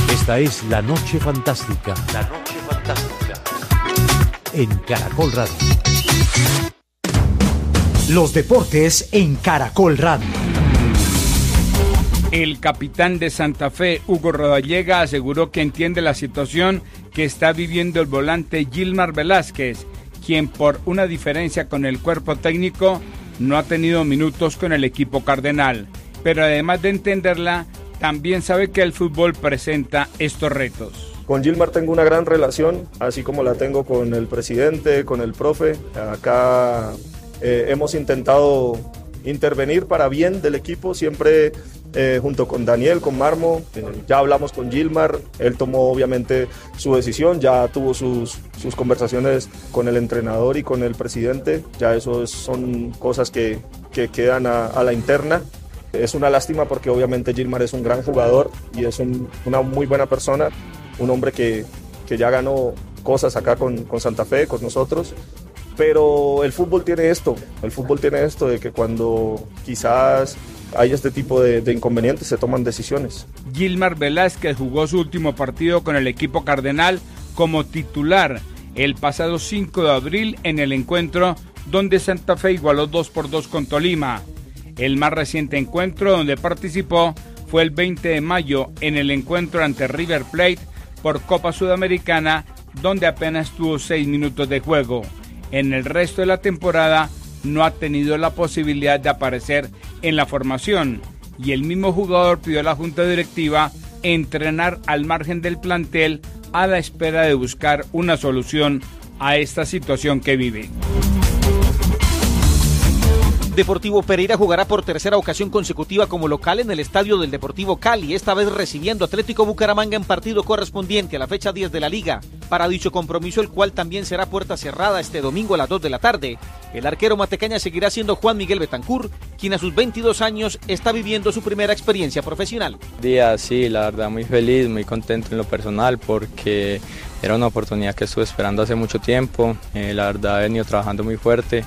Esta es La Noche Fantástica. La Noche Fantástica. En Caracol Radio. Los deportes en Caracol Radio. El capitán de Santa Fe, Hugo Rodallega, aseguró que entiende la situación que está viviendo el volante Gilmar Velázquez, quien por una diferencia con el cuerpo técnico no ha tenido minutos con el equipo cardenal. Pero además de entenderla, también sabe que el fútbol presenta estos retos. Con Gilmar tengo una gran relación, así como la tengo con el presidente, con el profe. Acá hemos intentado intervenir para bien del equipo, siempre junto con Daniel, con Marmo. Ya hablamos con Gilmar, él tomó obviamente su decisión, ya tuvo sus conversaciones con el entrenador y con el presidente. Ya eso son cosas que quedan a la interna. Es una lástima porque obviamente Gilmar es un gran jugador y es una muy buena persona, un hombre que ya ganó cosas acá con Santa Fe, con nosotros, pero el fútbol tiene esto de que cuando quizás hay este tipo de inconvenientes se toman decisiones. Gilmar Velázquez jugó su último partido con el equipo cardenal como titular el pasado 5 de abril en el encuentro donde Santa Fe igualó 2-2 con Tolima. El más reciente encuentro donde participó fue el 20 de mayo en el encuentro ante River Plate por Copa Sudamericana, donde apenas tuvo 6 minutos de juego. En el resto de la temporada no ha tenido la posibilidad de aparecer en la formación y el mismo jugador pidió a la junta directiva entrenar al margen del plantel a la espera de buscar una solución a esta situación que vive. Deportivo Pereira jugará por tercera ocasión consecutiva como local en el estadio del Deportivo Cali, esta vez recibiendo Atlético Bucaramanga en partido correspondiente a la fecha 10 de la liga. Para dicho compromiso, el cual también será puerta cerrada este domingo a las 2 de la tarde, el arquero matecaña seguirá siendo Juan Miguel Betancur, quien a sus 22 años está viviendo su primera experiencia profesional. Sí, la verdad muy feliz, muy contento en lo personal porque era una oportunidad que estuve esperando hace mucho tiempo. La verdad he venido trabajando muy fuerte.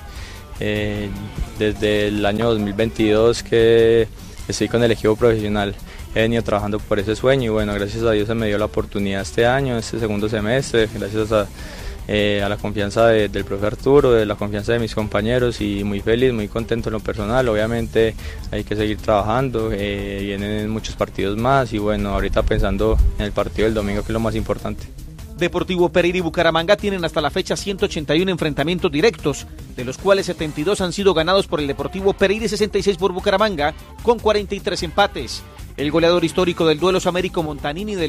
Desde el año 2022 que estoy con el equipo profesional he venido trabajando por ese sueño y bueno, gracias a Dios se me dio la oportunidad este año, este segundo semestre, gracias a la confianza del profe Arturo, de la confianza de mis compañeros y muy feliz, muy contento en lo personal. Obviamente hay que seguir trabajando, vienen muchos partidos más y bueno, ahorita pensando en el partido del domingo que es lo más importante. Deportivo Pereira y Bucaramanga tienen hasta la fecha 181 enfrentamientos directos, de los cuales 72 han sido ganados por el Deportivo Pereira y 66 por Bucaramanga, con 43 empates. El goleador histórico del duelo es Américo Montanini del